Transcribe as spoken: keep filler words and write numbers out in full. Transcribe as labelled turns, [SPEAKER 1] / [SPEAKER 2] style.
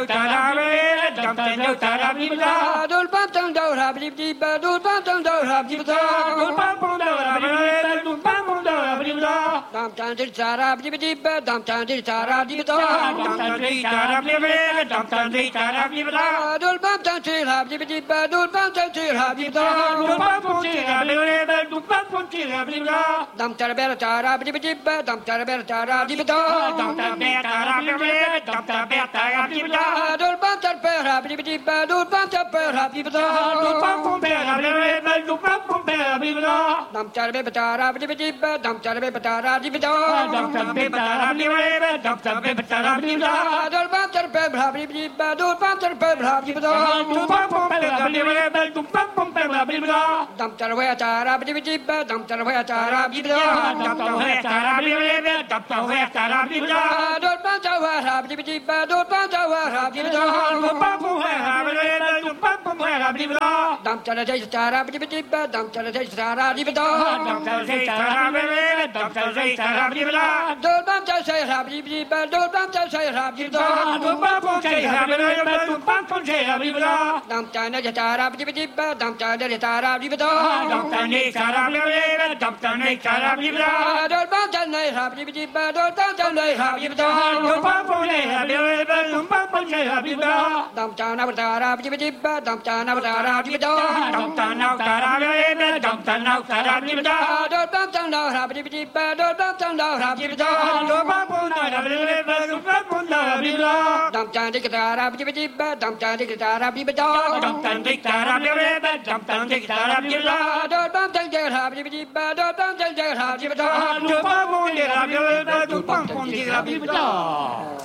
[SPEAKER 1] Dul pam tam do rap dip dip dul pam tam do rap dip dul pam pam do rap dul pam pam do rap dip dam tam dir rap dip dip dam tam dir rap dip dam tam dir rap dip dip dam tam dir rap dip dul pam tam dir rap dip dip dul pam tam dir rap dip dul pam pam dir rap dip dul pam pam dir rap dip dam tar ber tar rap dip dip dam tar ber tar rap dip dam tar ber tar rap dip dip dam tar ber tar rap dip dul pam tar ber rap dip dip dul pam tar ber rap dip dul pam pam ber rap dip dip dul pam pam ber rap dip dam tar ber tar rap dip dip dam tar ber tar rap dip dam tar ber tar rap dip dip dam tar ber tar rap dip dul pam tar ber rap dip dip dul pam tar ber rap dip dul pam pam ber rap dip dip dul pam pam ber rap dip dam tar ber tar rap dip dip dam tar ber tar rap dip dam tar ber tar rap dip dip dam tar ber tar rap dip dul pam tar ber rap dip dip dul pam tar ber rap dip dul pam pam ber rap dip dul pam pam ber rap dip dam tar ber tar rap dip dip dam tar ber tar rap dip dam tar ber tar rap dip dip dam tar ber tar rap dip dul pam tar ber rap dip dip dul pam tar ber rap dip dul pam pam ber rap dip dul pam pam ber rap dip dam tar ber tar rap dip dip dam tar ber tar rap dip dam tar ber tar rap dip dip dam tar ber tar rap dip dul pam tar ber rap dip dip dul pam tar ber rap dip dul pam pam ber rap dip dul pam pam ber rap dip dam tar ber tar rap dip dip dam tar ber tar rap dip dam tar ber tar rap dip dip dam tar ber tar rap dip dul pam tar rap dip dip dul pam tar rap dip dul pam pam ber rap dip dul pam pam ber rap dip dam tar ber rap dip dip dam tar ber rap dip dam tar ber rap dip dip dam tar ber rap dip dul pam tar rap dip dip dul pam tar rap dip dam dul pam pam ber rap dip dul pam pam ber rap dip